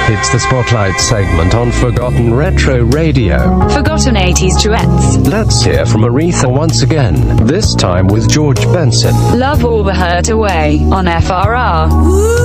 It's the Spotlight segment on Forgotten Retro Radio. Forgotten 80s duets. Let's hear from Aretha once again, this time with George Benson. Love All the Hurt Away on FRR.